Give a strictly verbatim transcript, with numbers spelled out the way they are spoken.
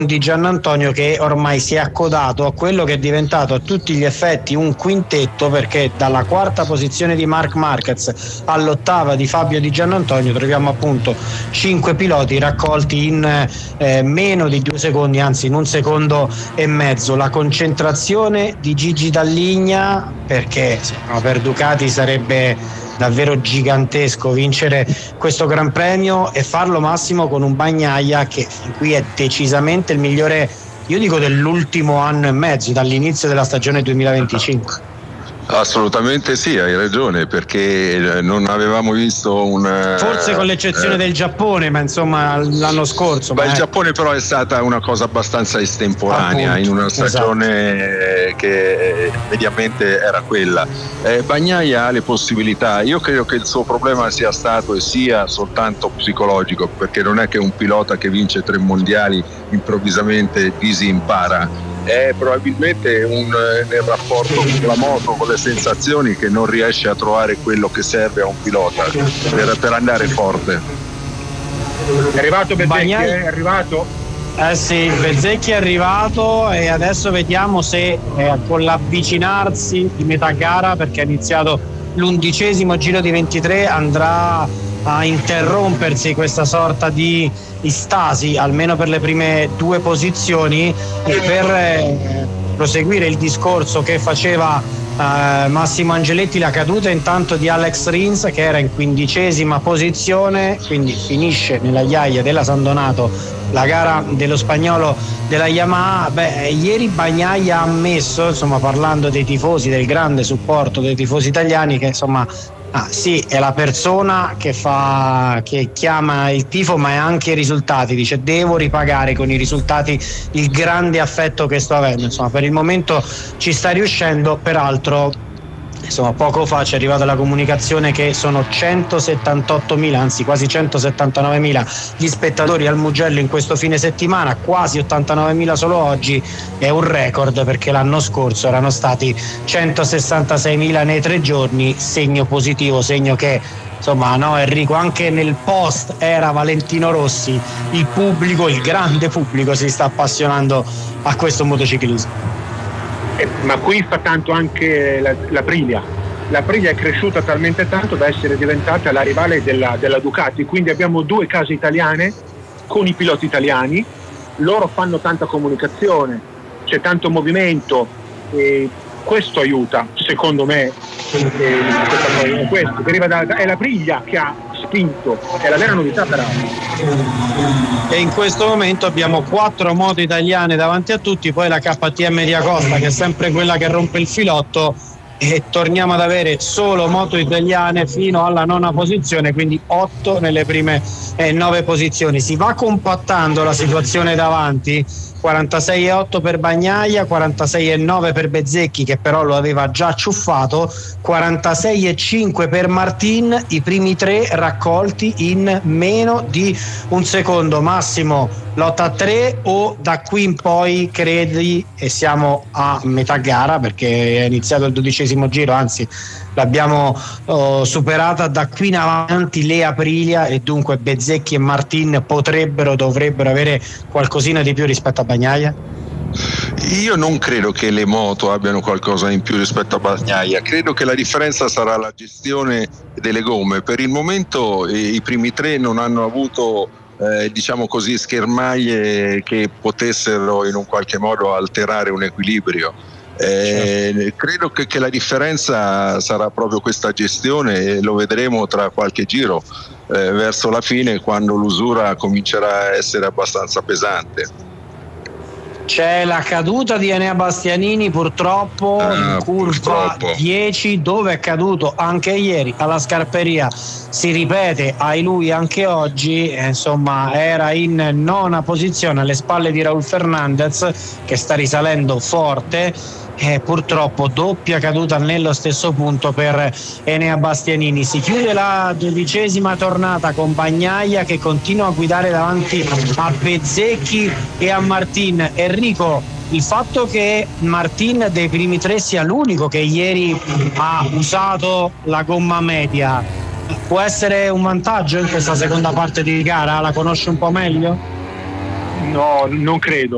di Giannantonio, che ormai si è accodato a quello che è diventato a tutti gli effetti un quintetto, perché dalla quarta posizione di Marc Marquez all'ottava di Fabio Di Giannantonio troviamo appunto cinque piloti raccolti in eh, meno di due secondi, anzi in un secondo e mezzo. La concentrazione di Gigi Dall'Igna, perché insomma, per Ducati sarebbe davvero gigantesco vincere questo Gran Premio e farlo, Massimo, con un Bagnaia che fin qui è decisamente il migliore, io dico, dell'ultimo anno e mezzo, dall'inizio della stagione duemilaventicinque. Assolutamente sì, hai ragione, perché non avevamo visto un... Forse con l'eccezione eh, del Giappone, ma insomma l'anno scorso. Beh, ma il è... Giappone però è stata una cosa abbastanza estemporanea, appunto, in una stagione esatto. che mediamente era quella. Eh, Bagnaia ha le possibilità, io credo che il suo problema sia stato e sia soltanto psicologico, perché non è che un pilota che vince tre mondiali improvvisamente disimpara. È probabilmente un nel rapporto con la moto, con le sensazioni, che non riesce a trovare quello che serve a un pilota per, per andare forte. È arrivato Bezzecchi, è arrivato? Eh sì, Bezzecchi è arrivato e adesso vediamo se eh, con l'avvicinarsi di metà gara, perché è iniziato l'undicesimo giro di ventitré, andrà a interrompersi questa sorta di istasi, almeno per le prime due posizioni, e per eh, proseguire il discorso che faceva eh, Massimo Angeletti, la caduta intanto di Alex Rins, che era in quindicesima posizione, quindi finisce nella ghiaia della San Donato la gara dello spagnolo della Yamaha. Beh, ieri Bagnaia ha ammesso, insomma, parlando dei tifosi, del grande supporto dei tifosi italiani, che insomma Ah, sì, è la persona che fa, che chiama il tifo, ma è anche i risultati. Dice: devo ripagare con i risultati il grande affetto che sto avendo. Insomma, per il momento ci sta riuscendo. Peraltro, insomma, poco fa ci è arrivata la comunicazione che sono centosettantottomila, anzi quasi centosettantanovemila gli spettatori al Mugello in questo fine settimana, quasi ottantanovemila solo oggi. È un record, perché l'anno scorso erano stati centosessantaseimila nei tre giorni, segno positivo, segno che insomma, no, Enrico, anche nel post era Valentino Rossi il pubblico, il grande pubblico, si sta appassionando a questo motociclismo. Ma qui fa tanto anche la, la Aprilia. La Aprilia è cresciuta talmente tanto da essere diventata la rivale della, della Ducati, quindi abbiamo due case italiane con i piloti italiani, loro fanno tanta comunicazione, c'è tanto movimento e questo aiuta, secondo me, eh, questa cosa, questo deriva da, è l'Aprilia che ha spinto, è la vera novità peraltro. E in questo momento abbiamo quattro moto italiane davanti a tutti, poi la K T M di Acosta, che è sempre quella che rompe il filotto, e torniamo ad avere solo moto italiane fino alla nona posizione, quindi otto nelle prime eh, nove posizioni. Si va compattando la situazione davanti, quarantasei e otto per Bagnaia, quarantasei e nove per Bezzecchi, che però lo aveva già acciuffato, quarantasei e cinque per Martin, i primi tre raccolti in meno di un secondo. Massimo, lotta a tre o da qui in poi credi, e siamo a metà gara perché è iniziato il dodicesimo giro, anzi l'abbiamo oh, superata, da qui in avanti le Aprilia e dunque Bezzecchi e Martin potrebbero, dovrebbero avere qualcosina di più rispetto a Bagnaia? Io non credo che le moto abbiano qualcosa in più rispetto a Bagnaia, credo che la differenza sarà la gestione delle gomme. Per il momento eh, i primi tre non hanno avuto eh, diciamo così schermaglie che potessero in un qualche modo alterare un equilibrio. Eh, certo. Credo che, che la differenza sarà proprio questa gestione, e lo vedremo tra qualche giro eh, verso la fine, quando l'usura comincerà a essere abbastanza pesante. C'è la caduta di Enea Bastianini purtroppo ah, in curva purtroppo. dieci, dove è caduto anche ieri alla Scarperia, si ripete ai lui anche oggi, eh, insomma era in nona posizione alle spalle di Raul Fernandez, che sta risalendo forte. Eh, purtroppo doppia caduta nello stesso punto per Enea Bastianini. Si chiude la dodicesima tornata con Bagnaia che continua a guidare davanti a Bezzecchi e a Martin. Enrico, il fatto che Martin dei primi tre sia l'unico che ieri ha usato la gomma media può essere un vantaggio in questa seconda parte di gara? La conosce un po' meglio? No, non credo.